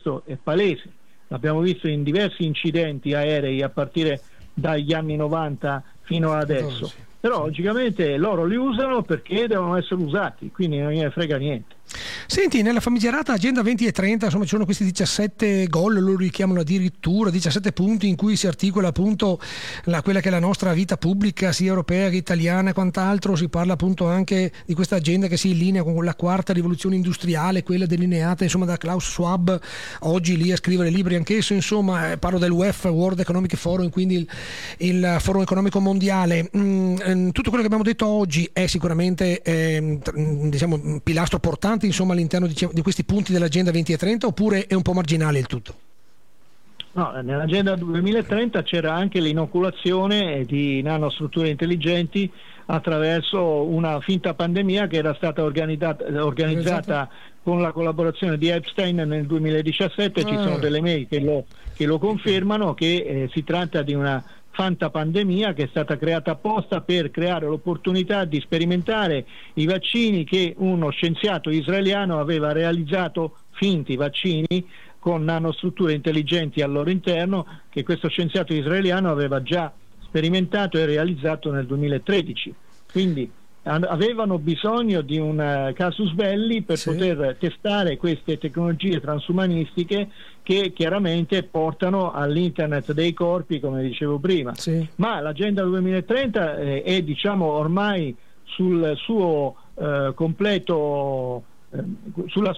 questo è palese, l'abbiamo visto in diversi incidenti aerei a partire dagli anni 90 fino ad adesso. Però logicamente loro li usano perché devono essere usati, quindi non gliene frega niente. Senti, nella famigerata Agenda 2030, insomma, ci sono questi 17 goal, loro li chiamano addirittura 17 punti in cui si articola appunto quella che è la nostra vita pubblica, sia europea che italiana e quant'altro. Si parla appunto anche di questa agenda che si allinea con la quarta rivoluzione industriale, quella delineata insomma da Klaus Schwab, oggi lì a scrivere libri anch'esso, insomma, parlo dell'UEF, World Economic Forum, quindi il Foro Economico Mondiale. Tutto quello che abbiamo detto oggi è sicuramente diciamo un pilastro portante insomma all'interno di questi punti dell'agenda 2030, oppure è un po' marginale il tutto? No, nell'agenda 2030 c'era anche l'inoculazione di nanostrutture intelligenti attraverso una finta pandemia che era stata organizzata con la collaborazione di Epstein nel 2017. Ci sono delle mail che lo confermano, che si tratta di una fantapandemia che è stata creata apposta per creare l'opportunità di sperimentare i vaccini che uno scienziato israeliano aveva realizzato, finti vaccini con nanostrutture intelligenti al loro interno, che questo scienziato israeliano aveva già sperimentato e realizzato nel 2013. Quindi avevano bisogno di un casus belli per poter testare queste tecnologie transumanistiche che chiaramente portano all'internet dei corpi, come dicevo prima. Ma l'agenda 2030 è diciamo ormai sul suo completo sul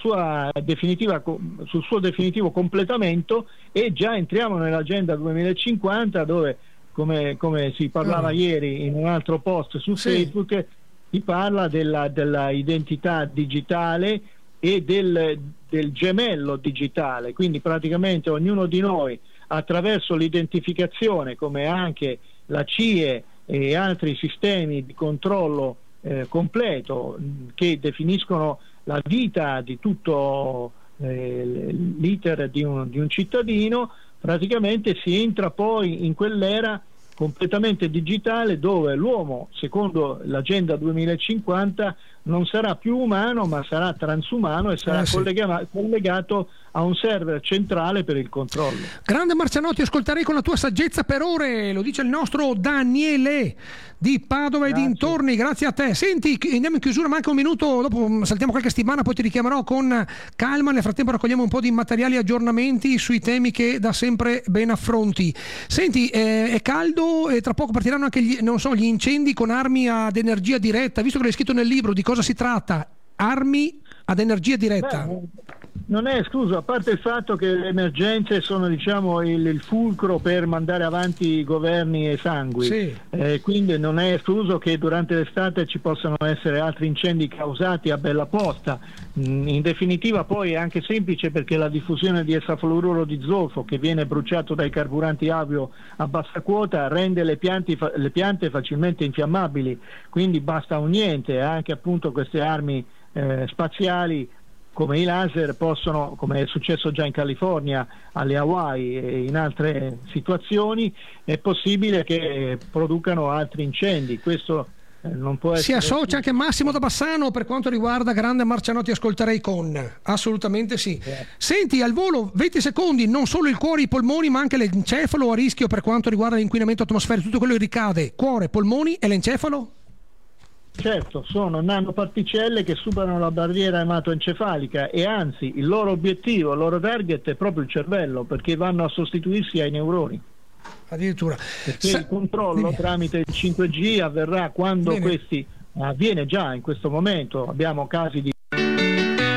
suo definitivo completamento, e già entriamo nell'agenda 2050 dove, come si parlava ieri in un altro post su Facebook, si parla della identità digitale e del gemello digitale, quindi praticamente ognuno di noi attraverso l'identificazione, come anche la CIE e altri sistemi di controllo completo che definiscono la vita di tutto l'iter di un cittadino, praticamente si entra poi in quell'era completamente digitale dove l'uomo, secondo l'agenda 2050, non sarà più umano ma sarà transumano e sarà collegato a un server centrale per il controllo. Grande Marcianotti, ascolterei con la tua saggezza per ore, lo dice il nostro Daniele di Padova e dintorni. Grazie a te. Senti, andiamo in chiusura, manca un minuto, dopo saltiamo qualche settimana, poi ti richiamerò con calma. Nel frattempo raccogliamo un po' di materiali e aggiornamenti sui temi che da sempre ben affronti. Senti, è caldo e tra poco partiranno anche gli incendi con armi ad energia diretta, visto che l'hai scritto nel libro, di cosa si tratta? Armi ad energia diretta. Non è escluso, a parte il fatto che le emergenze sono diciamo il fulcro per mandare avanti governi esangui, quindi non è escluso che durante l'estate ci possano essere altri incendi causati a bella posta. In definitiva poi è anche semplice, perché la diffusione di esafluoruro di zolfo, che viene bruciato dai carburanti avio a bassa quota, rende le piante facilmente infiammabili, quindi basta un niente. Anche appunto queste armi spaziali come i laser possono, come è successo già in California, alle Hawaii e in altre situazioni, è possibile che producano altri incendi. Questo non può essere. Si associa anche Massimo da Bassano per quanto riguarda Grande Marcianotti, ascolterei con. Assolutamente sì. Senti, al volo 20 secondi, non solo il cuore e i polmoni ma anche l'encefalo a rischio per quanto riguarda l'inquinamento atmosferico, tutto quello che ricade cuore, polmoni e l'encefalo? Certo, sono nanoparticelle che superano la barriera ematoencefalica e anzi il loro obiettivo, il loro target è proprio il cervello, perché vanno a sostituirsi ai neuroni. Addirittura. Perché il controllo tramite il 5G avverrà quando questi avviene già in questo momento. Abbiamo casi di